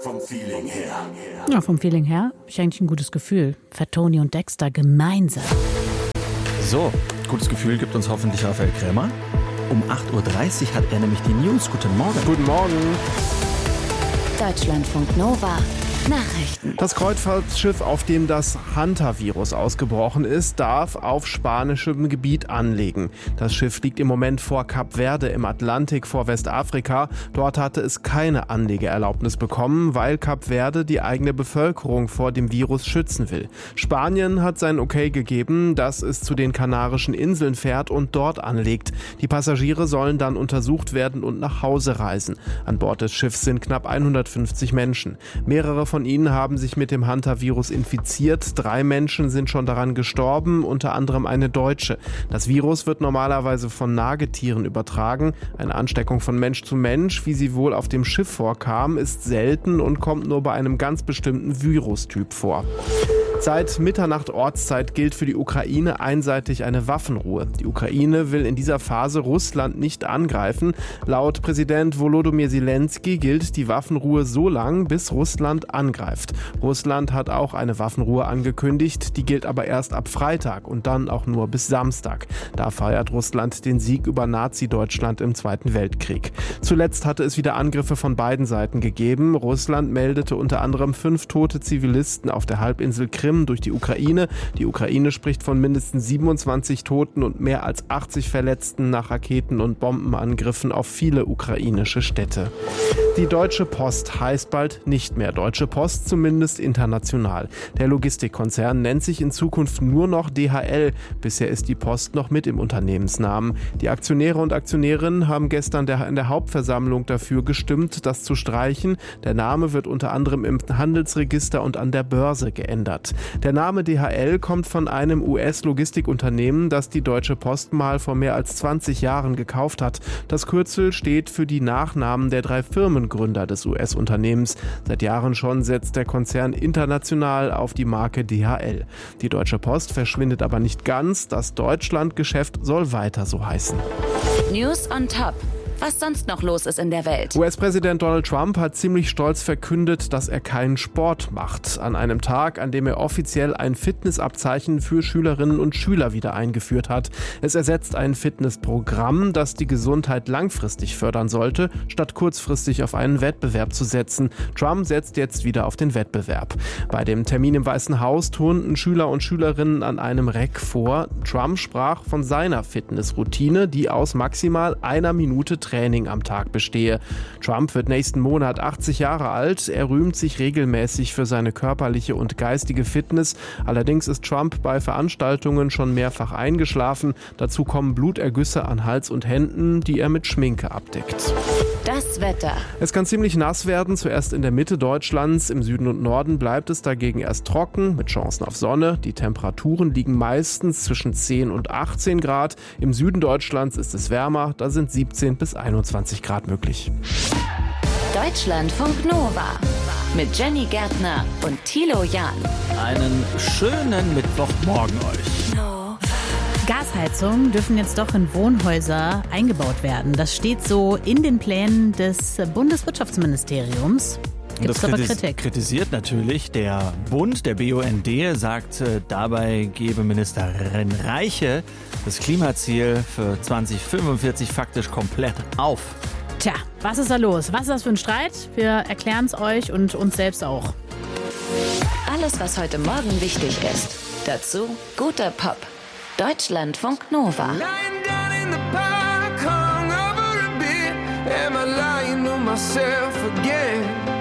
Vom Feeling her. Ja, vom Feeling her habe ich eigentlich ein gutes Gefühl. Fatoni und Dexter gemeinsam. So, gutes Gefühl gibt uns hoffentlich Raphael Krämer. Um 8.30 Uhr hat er nämlich die News. Guten Morgen. Guten Morgen. Deutschlandfunk Nova. Nachrichten. Das Kreuzfahrtschiff, auf dem das Hanta-Virus ausgebrochen ist, darf auf spanischem Gebiet anlegen. Das Schiff liegt im Moment vor Kap Verde im Atlantik vor Westafrika. Dort hatte es keine Anlegeerlaubnis bekommen, weil Kap Verde die eigene Bevölkerung vor dem Virus schützen will. Spanien hat sein Okay gegeben, dass es zu den Kanarischen Inseln fährt und dort anlegt. Die Passagiere sollen dann untersucht werden und nach Hause reisen. An Bord des Schiffs sind knapp 150 Menschen. Mehrere von ihnen haben sich mit dem Hanta-Virus infiziert. 3 Menschen sind schon daran gestorben, unter anderem eine Deutsche. Das Virus wird normalerweise von Nagetieren übertragen. Eine Ansteckung von Mensch zu Mensch, wie sie wohl auf dem Schiff vorkam, ist selten und kommt nur bei einem ganz bestimmten Virustyp vor. Seit Mitternacht Ortszeit gilt für die Ukraine einseitig eine Waffenruhe. Die Ukraine will in dieser Phase Russland nicht angreifen. Laut Präsident Volodymyr Zelensky gilt die Waffenruhe so lang, bis Russland angreift. Russland hat auch eine Waffenruhe angekündigt, die gilt aber erst ab Freitag und dann auch nur bis Samstag. Da feiert Russland den Sieg über Nazi-Deutschland im Zweiten Weltkrieg. Zuletzt hatte es wieder Angriffe von beiden Seiten gegeben. Russland meldete unter anderem 5 tote Zivilisten auf der Halbinsel Krim durch die Ukraine. Die Ukraine spricht von mindestens 27 Toten und mehr als 80 Verletzten nach Raketen- und Bombenangriffen auf viele ukrainische Städte. Die Deutsche Post heißt bald nicht mehr Deutsche Post, zumindest international. Der Logistikkonzern nennt sich in Zukunft nur noch DHL. Bisher ist die Post noch mit im Unternehmensnamen. Die Aktionäre und Aktionärinnen haben gestern in der Hauptversammlung dafür gestimmt, das zu streichen. Der Name wird unter anderem im Handelsregister und an der Börse geändert. Der Name DHL kommt von einem US-Logistikunternehmen, das die Deutsche Post mal vor mehr als 20 Jahren gekauft hat. Das Kürzel steht für die Nachnamen der 3 Firmengründer des US-Unternehmens. Seit Jahren schon setzt der Konzern international auf die Marke DHL. Die Deutsche Post verschwindet aber nicht ganz. Das Deutschlandgeschäft soll weiter so heißen. News on Top. Was sonst noch los ist in der Welt. US-Präsident Donald Trump hat ziemlich stolz verkündet, dass er keinen Sport macht. An einem Tag, an dem er offiziell ein Fitnessabzeichen für Schülerinnen und Schüler wieder eingeführt hat. Es ersetzt ein Fitnessprogramm, das die Gesundheit langfristig fördern sollte, statt kurzfristig auf einen Wettbewerb zu setzen. Trump setzt jetzt wieder auf den Wettbewerb. Bei dem Termin im Weißen Haus turnten Schüler und Schülerinnen an einem Reck vor. Trump sprach von seiner Fitnessroutine, die aus maximal 1 Minute Training am Tag bestehe. Trump wird nächsten Monat 80 Jahre alt. Er rühmt sich regelmäßig für seine körperliche und geistige Fitness. Allerdings ist Trump bei Veranstaltungen schon mehrfach eingeschlafen. Dazu kommen Blutergüsse an Hals und Händen, die er mit Schminke abdeckt. Das Wetter. Es kann ziemlich nass werden, zuerst in der Mitte Deutschlands. Im Süden und Norden bleibt es dagegen erst trocken, mit Chancen auf Sonne. Die Temperaturen liegen meistens zwischen 10 und 18 Grad. Im Süden Deutschlands ist es wärmer, da sind 17 bis 21 Grad möglich. Deutschlandfunk Nova. Mit Jenny Gärtner und Thilo Jahn. Einen schönen Mittwochmorgen euch. Gasheizungen dürfen jetzt doch in Wohnhäuser eingebaut werden. Das steht so in den Plänen des Bundeswirtschaftsministeriums. Gibt es aber Kritik? Kritisiert natürlich der Bund, der BUND, sagt, dabei gebe Ministerin Reiche das Klimaziel für 2045 faktisch komplett auf. Tja, was ist da los? Was ist das für ein Streit? Wir erklären es euch und uns selbst auch. Alles, was heute Morgen wichtig ist. Dazu guter Pop. Deutschlandfunk Nova. Am I lying to myself again?